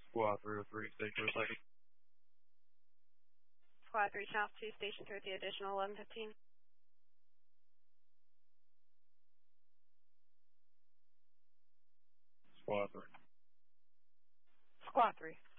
Squad 303, stay for a second. Squad 3 South 2, Station 2 at the additional 1115. Squad 3. Squad 3.